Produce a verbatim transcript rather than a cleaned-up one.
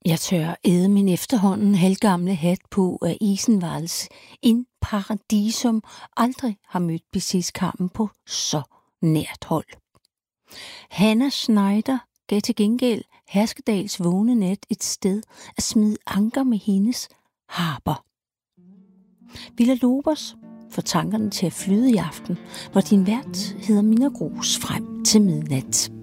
Jeg tør æde min efterhånden halvgamle hat på, at Isenvalds in Paradisum aldrig har mødt besidskampen på så nært hold. Hannah Schneider gav til gengæld Herskedals vågne nat et sted at smide anker med hendes harper. Villa Lobos får tankerne til at flyde i aften, hvor din vært hedder Mina Gros frem til midnat.